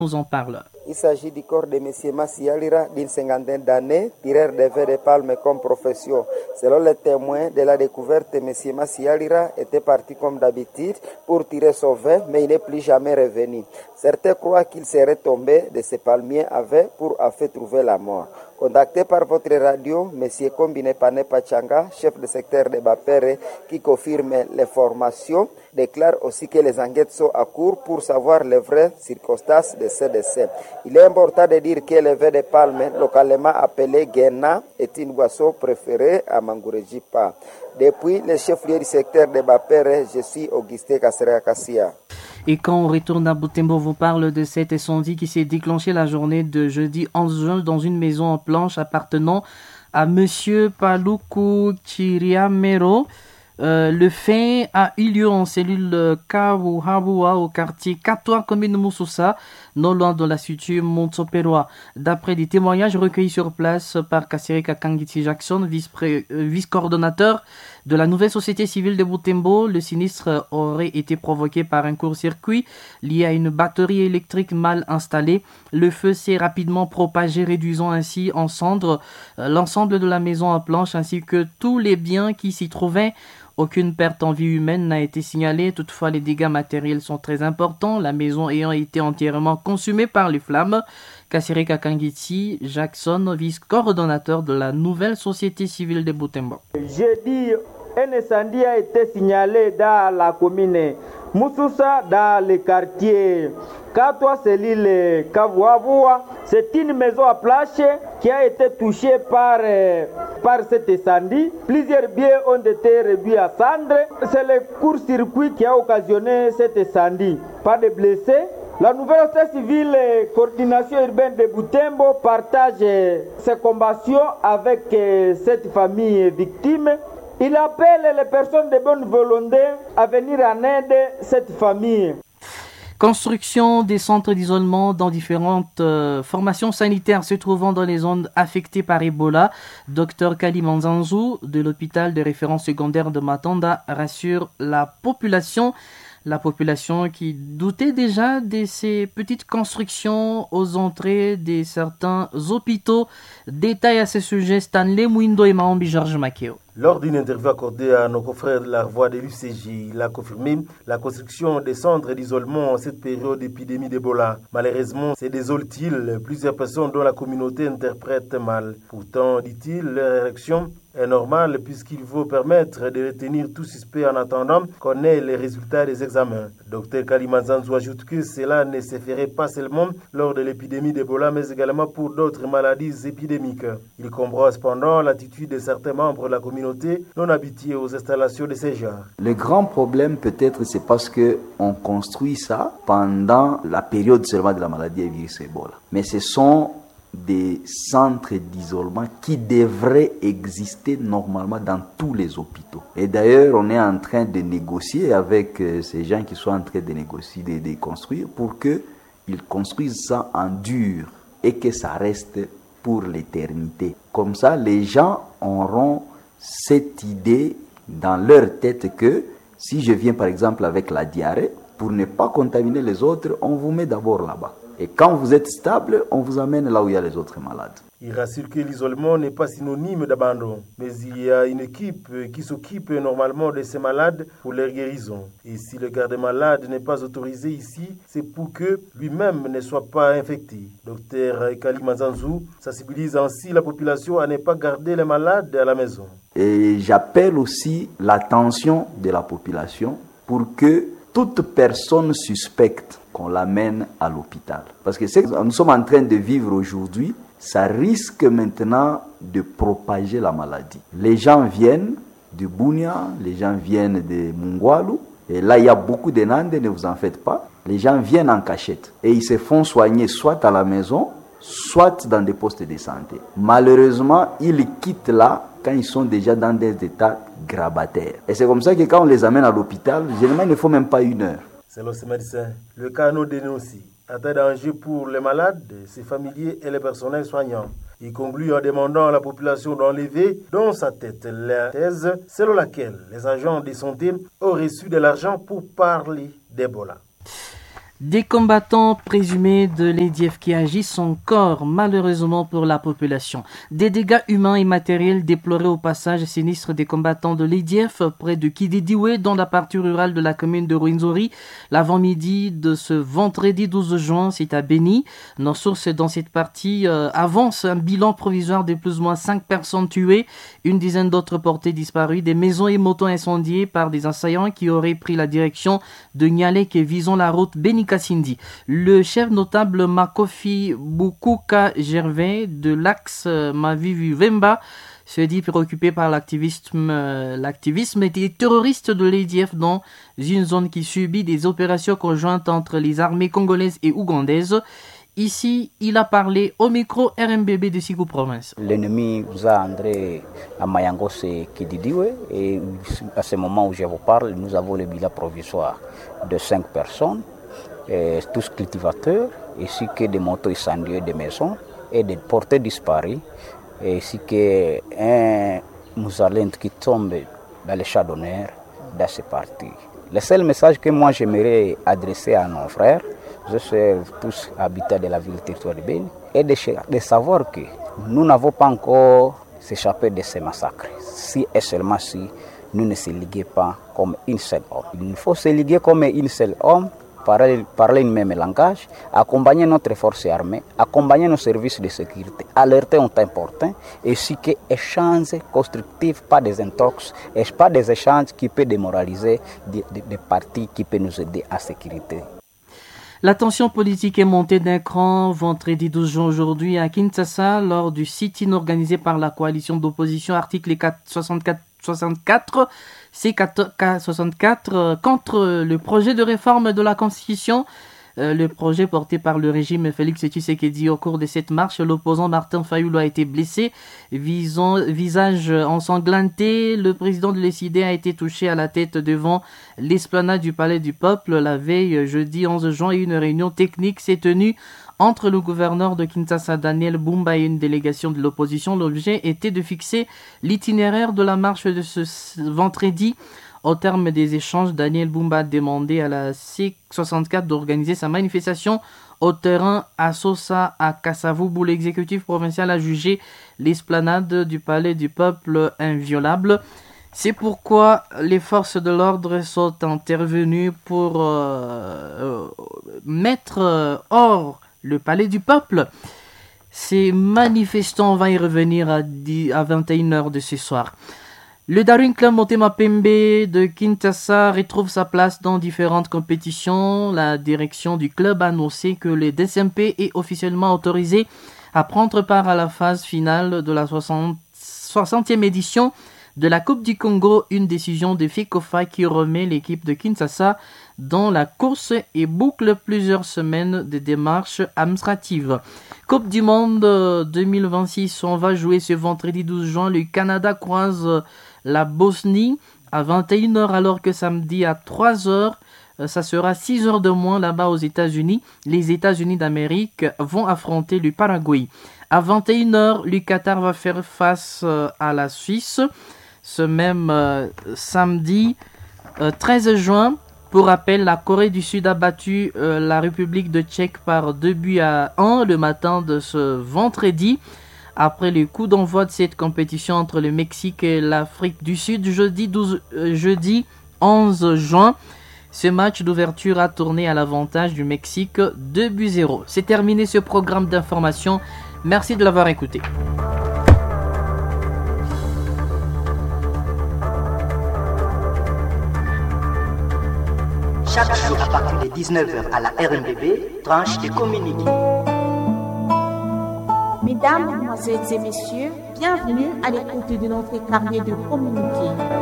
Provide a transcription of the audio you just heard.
nous en parle. Il s'agit du corps de M. Massialira d'une cinquantaine d'années, tireur de verre de palme comme profession. Selon les témoins de la découverte, M. Massialira était parti comme d'habitude pour tirer son verre, mais il n'est plus jamais revenu. Certains croient qu'il serait tombé de ses palmiers avec pour avoir trouvé la mort. Contacté par votre radio, M. Kombine Pane Pachanga, chef de secteur de Bapere, qui confirme les formations, déclare aussi que les enquêtes sont à court pour savoir les vraies circonstances de ce décès. Il est important de dire que le verre de palme, localement appelé Guéna, est une boisson préférée à Mangurejipa. Depuis le chef-lieu du secteur de Bapere, je suis Augustin Kasserea-Kassia. Et quand on retourne à Butembo, on vous parle de cet incendie qui s'est déclenché la journée de jeudi 11 juin dans une maison en planche appartenant à Monsieur Paluku Chiriamero. Le fait a eu lieu en cellule Kabuhabua au quartier Katoa, commune de Moussoussa, non loin de la structure Montsoperoa. D'après des témoignages recueillis sur place par Kassirika Kangiti Jackson, vice-coordonnateur de la nouvelle société civile de Butembo, le sinistre aurait été provoqué par un court-circuit lié à une batterie électrique mal installée. Le feu s'est rapidement propagé, réduisant ainsi en cendres l'ensemble de la maison en planche ainsi que tous les biens qui s'y trouvaient. Aucune perte en vie humaine n'a été signalée, toutefois les dégâts matériels sont très importants, la maison ayant été entièrement consumée par les flammes. Kassirika Kangiti Jackson, vice-coordonnateur de la nouvelle société civile de Butembo. Jeudi, un incendie a été signalé dans la commune Moussoussa, dans le quartier Katoa, c'est l'île Kavuavua. C'est une maison à planche qui a été touchée par cet incendie. Plusieurs biens ont été réduits à cendres. C'est le court-circuit qui a occasionné cet incendie. Pas de blessés. La nouvelle société civile coordination urbaine de Butembo partage ses compassions avec cette famille victime. Il appelle les personnes de bonne volonté à venir en aide à cette famille. Construction des centres d'isolement dans différentes formations sanitaires se trouvant dans les zones affectées par Ebola. Dr Kali Manzanzou de l'hôpital de référence secondaire de Matanda rassure la population qui doutait déjà de ces petites constructions aux entrées de certains hôpitaux. Détail à ce sujet, Stanley Mwindo et Maombi Georges Makeo. Lors d'une interview accordée à nos confrères de la voix de l'UCJ, il a confirmé la construction des centres d'isolement en cette période d'épidémie d'Ebola. Malheureusement, c'est désole-t-il, plusieurs personnes dont la communauté interprète mal. Pourtant, dit-il, leur réaction est normale puisqu'il faut permettre de retenir tout suspect en attendant qu'on ait les résultats des examens. Dr Kalimanzanzou ajoute que cela ne se ferait pas seulement lors de l'épidémie d'Ebola, mais également pour d'autres maladies épidémiques. Il comprend cependant l'attitude de certains membres de la communauté non habitués aux installations de ces genres. Le grand problème peut-être c'est parce qu'on construit ça pendant la période seulement de la maladie et virus Ebola. Mais ce sont des centres d'isolement qui devraient exister normalement dans tous les hôpitaux. Et d'ailleurs, on est en train de négocier avec ces gens qui sont en train de négocier, de construire pour qu'ils construisent ça en dur et que ça reste pour l'éternité. Comme ça, les gens auront cette idée dans leur tête que si je viens par exemple avec la diarrhée, pour ne pas contaminer les autres, on vous met d'abord là-bas. Et quand vous êtes stable, on vous amène là où il y a les autres malades. Il rassure que l'isolement n'est pas synonyme d'abandon, mais il y a une équipe qui s'occupe normalement de ces malades pour leur guérison. Et si le garde-malade n'est pas autorisé ici, c'est pour que lui-même ne soit pas infecté. Dr Kali Manzanzou sensibilise ainsi la population à ne pas garder les malades à la maison. Et j'appelle aussi l'attention de la population pour que toute personne suspecte qu'on l'amène à l'hôpital. Parce que ce que nous sommes en train de vivre aujourd'hui, ça risque maintenant de propager la maladie. Les gens viennent de Bunia, les gens viennent de Mungwalu, et là il y a beaucoup de Nande, ne vous en faites pas. Les gens viennent en cachette et ils se font soigner soit à la maison, soit dans des postes de santé. Malheureusement, ils quittent là quand ils sont déjà dans des états grabataires. Et c'est comme ça que quand on les amène à l'hôpital, généralement il ne faut même pas 1 heure. Selon ces médecins, le cas nous dénonce un danger pour les malades, ses familiers et les personnels soignants. Il conclut en demandant à la population d'enlever dans sa tête la thèse selon laquelle les agents de santé ont reçu de l'argent pour parler d'Ebola. Des combattants présumés de l'EDF qui agissent encore malheureusement pour la population. Des dégâts humains et matériels déplorés au passage sinistre des combattants de l'EDF près de Kididiwe dans la partie rurale de la commune de Rwenzori l'avant-midi de ce vendredi 12 juin, c'est à Béni. Nos sources dans cette partie avancent un bilan provisoire de plus ou moins 5 personnes tuées, une dizaine d'autres portées disparues, des maisons et motos incendiées par des assaillants qui auraient pris la direction de Nyalek et visant la route Béni Kassindi. Le chef notable Makofi Bukuka Gervais de l'axe Mavivu Vemba se dit préoccupé par l'activisme des terroristes de l'EDF dans une zone qui subit des opérations conjointes entre les armées congolaises et ougandaises. Ici, il a parlé au micro RMBB de Sikou Province. L'ennemi vous a entré à Mayangos et Kididiwe et à ce moment où je vous parle, nous avons le bilan provisoire de 5 personnes. Tous cultivateurs, ainsi que des motos incendiées des maisons et des portées disparues, ainsi qu'un Moussalent qui tombe dans le chat d'honneur dans ces parties. Le seul message que moi j'aimerais adresser à nos frères, je suis tous habitants de la ville territoire de Béni, est de savoir que nous n'avons pas encore s'échappé de ces massacres, si et seulement si nous ne se liguons pas comme une seule homme. Il faut se liguer comme une seule homme, parler une même langage, accompagner notre force armée, accompagner nos services de sécurité, alerter en temps important, ainsi que échanges constructifs, pas des intox, et pas des échanges qui peuvent démoraliser des partis qui peuvent nous aider à sécurité. La tension politique est montée d'un cran vendredi 12 juin aujourd'hui à Kinshasa lors du sit-in organisé par la coalition d'opposition article 64 C64 contre le projet de réforme de la Constitution. Le projet porté par le régime Félix Tshisekedi. Au cours de cette marche, l'opposant Martin Fayulu a été blessé, visage ensanglanté. Le président de l'ECD a été touché à la tête devant l'esplanade du Palais du Peuple. La veille, jeudi 11 juin, une réunion technique s'est tenue entre le gouverneur de Kinshasa, Daniel Bumba, et une délégation de l'opposition. L'objet était de fixer l'itinéraire de la marche de ce vendredi. Au terme des échanges, Daniel Bumba a demandé à la C64 d'organiser sa manifestation au terrain à Sosa, à Kasavubu. L'exécutif provincial a jugé l'esplanade du Palais du Peuple inviolable. C'est pourquoi les forces de l'ordre sont intervenues pour mettre hors le Palais du Peuple. Ces manifestants, on va y revenir à 21h de ce soir. Le Daring Club Motema Pembe de Kinshasa retrouve sa place dans différentes compétitions. La direction du club a annoncé que le DSMP est officiellement autorisé à prendre part à la phase finale de la 60e édition de la Coupe du Congo, une décision de FICOFA qui remet l'équipe de Kinshasa dans la course et boucle plusieurs semaines de démarches administratives. Coupe du Monde 2026, on va jouer ce vendredi 12 juin. Le Canada croise la Bosnie à 21h alors que samedi à 3h, ça sera 6 heures de moins là-bas aux États-Unis. Les États-Unis d'Amérique vont affronter le Paraguay. À 21h, le Qatar va faire face à la Suisse. Ce même samedi 13 juin, pour rappel, la Corée du Sud a battu la République de Tchèque par 2-1 le matin de ce vendredi. Après le coup d'envoi de cette compétition entre le Mexique et l'Afrique du Sud, jeudi 11 juin, ce match d'ouverture a tourné à l'avantage du Mexique 2-0. C'est terminé ce programme d'information. Merci de l'avoir écouté. Chaque jour à partir de 19h à la RMBB, tranche de communiqué. Mesdames, Mesdemoiselles et Messieurs, bienvenue à l'écoute de notre carnet de communiqué.